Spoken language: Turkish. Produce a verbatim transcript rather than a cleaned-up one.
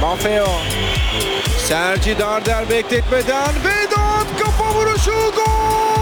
Maffeo. Sergi Darder bekletmeden Vedat kafa vuruşu gol!